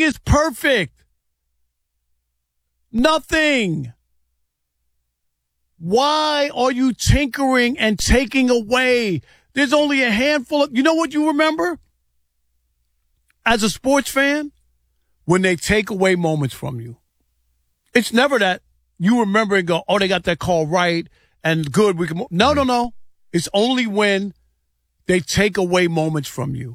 Nothing is perfect. Nothing. Why are you tinkering and taking away? There's only a handful of, you know what you remember? As a sports fan, when they take away moments from you. It's never that you remember and go, oh, they got that call right and good. We can. No. It's only when they take away moments from you.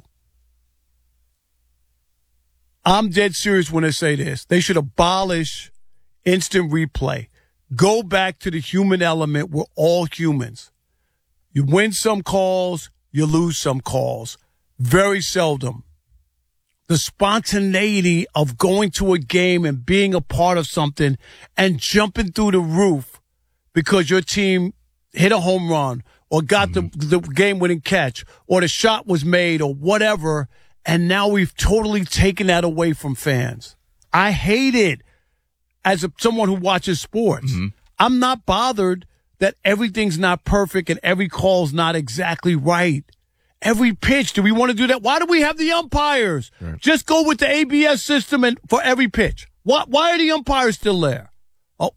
I'm dead serious when I say this. They should abolish instant replay. Go back to the human element. We're all humans. You win some calls, you lose some calls. Very seldom. The spontaneity of going to a game and being a part of something and jumping through the roof because your team hit a home run or got the game-winning catch or the shot was made or whatever, and now we've totally taken that away from fans. I hate it as someone who watches sports. Mm-hmm. I'm not bothered that everything's not perfect and every call's not exactly right. Every pitch, do we want to do that? Why do we have the umpires? Right. Just go with the ABS system and for every pitch. Why are the umpires still there? Oh,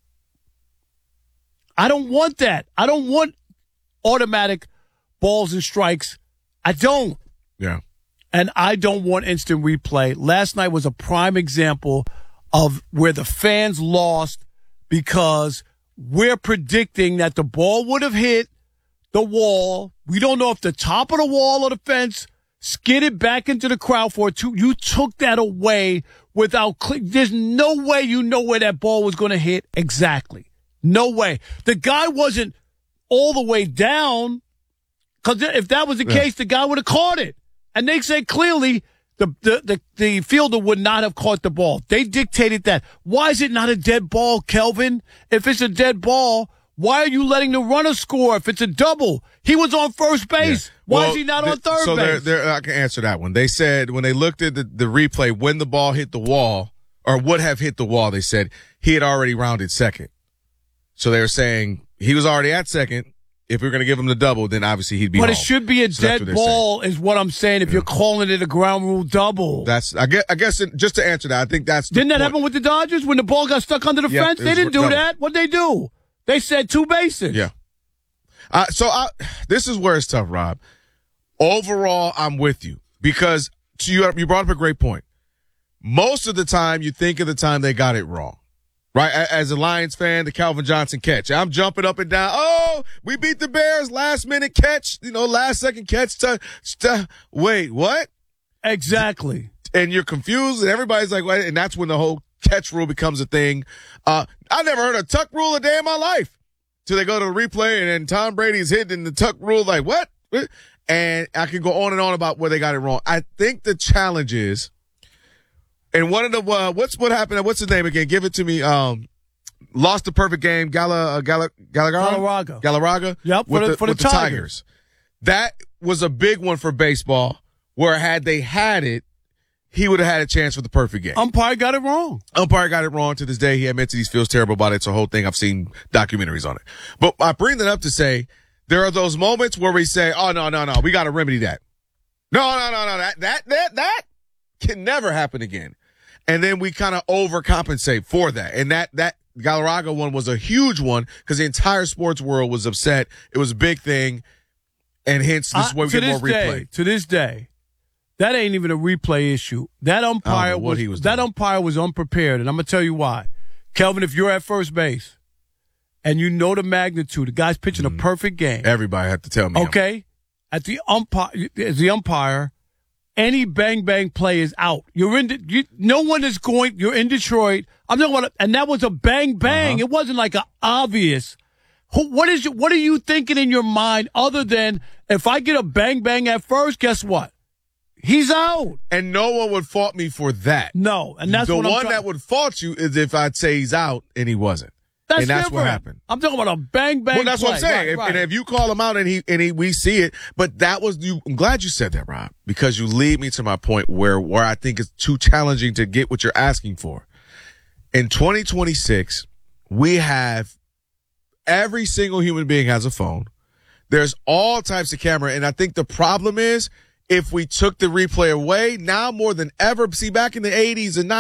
I don't want that. I don't want automatic balls and strikes. I don't. Yeah. And I don't want instant replay. Last night was a prime example of where the fans lost because we're predicting that the ball would have hit the wall. We don't know if the top of the wall or the fence skidded back into the crowd for a two. You took that away without there's no way you know where that ball was going to hit exactly. No way. The guy wasn't all the way down because if that was the case, the guy would have caught it. And they say clearly the fielder would not have caught the ball. They dictated that. Why is it not a dead ball, Kelvin? If it's a dead ball, why are you letting the runner score if it's a double? He was on first base. Yeah. Why is he not on third base? So I can answer that one. They said when they looked at the replay, when the ball hit the wall or would have hit the wall, they said he had already rounded second. So they were saying he was already at second. If we're going to give him the double, then obviously he'd be home. But it should be a dead ball is what I'm saying if you're calling it a ground rule double. I guess just to answer that, I think that's Didn't that happen with the Dodgers when the ball got stuck under the fence? They didn't do that. What'd they do? They said 2 bases. Yeah. This is where it's tough, Rob. Overall, I'm with you because you brought up a great point. Most of the time, you think of the time they got it wrong. Right, as a Lions fan, the Calvin Johnson catch. I'm jumping up and down. Oh, we beat the Bears. Last minute catch. Last second catch. Wait, what? Exactly. And you're confused, and everybody's like, "What?" And that's when the whole catch rule becomes a thing. I never heard a tuck rule a day in my life. Till they go to the replay, and then Tom Brady's hitting the tuck rule. Like what? And I can go on and on about where they got it wrong. I think the challenge is. And one of the what happened? What's his name again? Give it to me. Lost the perfect game. Galarraga. Yep. For the Tigers. That was a big one for baseball. Where had they had it, he would have had a chance for the perfect game. Umpire got it wrong. To this day. He admits he feels terrible about it. It's a whole thing. I've seen documentaries on it. But I bring that up to say there are those moments where we say, "Oh no, we got to remedy that." No, that can never happen again. And then we kind of overcompensate for that. And that Galarraga one was a huge one because the entire sports world was upset. It was a big thing. And hence, this is why we get more replay. To this day, that ain't even a replay issue. That umpire was unprepared. And I'm going to tell you why. Kelvin, if you're at first base and you know the magnitude, the guy's pitching a perfect game. Everybody had to tell me. Okay. As the umpire, any bang play is out. You're in Detroit. I'm talking about, and that was a bang. It wasn't like an obvious. What are you thinking in your mind other than if I get a bang at first, guess what? He's out. And no one would fault me for that. No, and that's the what one that would fault you is if I'd say he's out and he wasn't. That's what happened. I'm talking about a bang. Well, that's play. What I'm saying. Right. And if you call him out and we see it, but that was you. I'm glad you said that, Rob, because you lead me to my point where I think it's too challenging to get what you're asking for. In 2026, we have every single human being has a phone. There's all types of camera, and I think the problem is if we took the replay away now more than ever. See, back in the 80s and 90s.